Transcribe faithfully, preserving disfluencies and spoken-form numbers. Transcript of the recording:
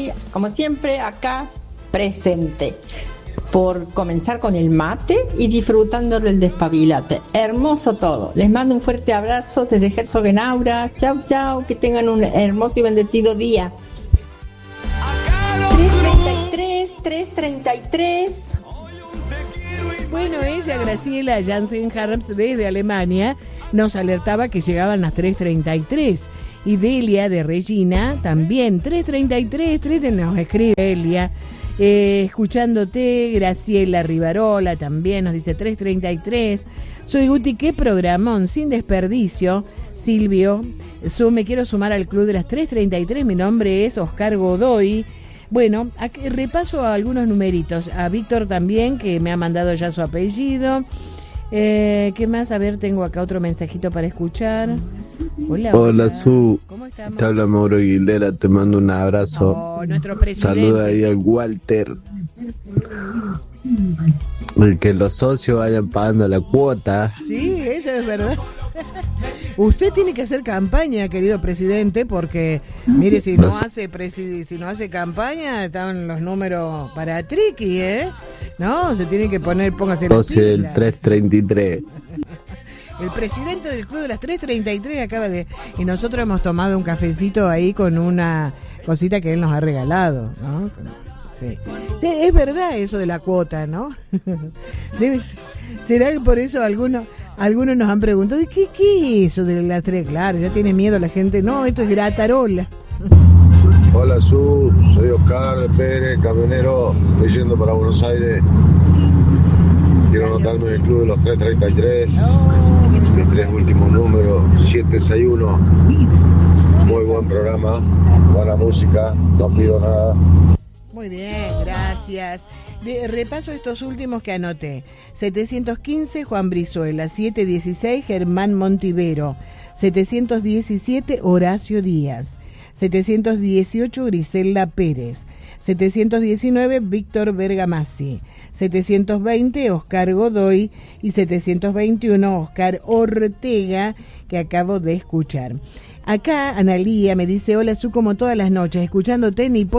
Susi, como siempre, acá presente. Por comenzar con el mate y disfrutando del despabilate. Hermoso todo. Les mando un fuerte abrazo desde Herzogenaurach. Chau, chau. Que tengan un hermoso y bendecido día. tres treinta y tres, tres treinta y tres. Bueno, ella, Graciela Jansen-Harms, desde Alemania, nos alertaba que llegaban las tres treinta y tres. Y Delia de Regina también, tres treinta y tres, tres nos escribe Delia. Eh, escuchándote, Graciela Rivarola también nos dice tres treinta y tres. Soy Guti, qué programón, sin desperdicio. Silvio, su, me quiero sumar al club de las tres treinta y tres. Mi nombre es Oscar Godoy. Bueno, aquí repaso algunos numeritos. A Víctor también, que me ha mandado ya su apellido. Eh, ¿Qué más? A ver, tengo acá otro mensajito para escuchar. Hola, hola, hola. Su. ¿Cómo estamos? Te habla Mauro Aguilera, te mando un abrazo. Oh, nuestro presidente. Saluda ahí al Walter. Y que los socios vayan pagando la cuota. Sí, eso es verdad. Usted tiene que hacer campaña, querido presidente, porque mire, si no hace presi- si no hace campaña, están los números para triqui, ¿eh? No, se tiene que poner, póngase la Socio del pila. tres treinta y tres. El presidente del club de las tres treinta y tres acaba de... Y nosotros hemos tomado un cafecito ahí con una cosita que él nos ha regalado, ¿no? Sí. Sí, es verdad eso de la cuota, ¿no? Debe, ¿será que por eso algunos algunos nos han preguntado ¿qué, qué es eso de las tres? Claro, ya tiene miedo la gente. No, esto es gratarola. Hola, Su, soy Oscar de Pérez, camionero, estoy yendo para Buenos Aires. Quiero anotarme en el club de los tres treinta y tres. Mis tres últimos números, siete sesenta y uno. Muy buen programa, buena música, no pido nada. Muy bien, gracias. De, repaso estos últimos que anoté. setecientos quince, Juan Brizuela. setecientos dieciséis, Germán Montivero. setecientos diecisiete, Horacio Díaz. setecientos dieciocho, Griselda Pérez. setecientos diecinueve, Víctor Bergamassi. setecientos veinte, Oscar Godoy. Y setecientos veintiuno, Oscar Ortega, que acabo de escuchar. Acá Analía me dice: hola, Su, como todas las noches, escuchándote ni por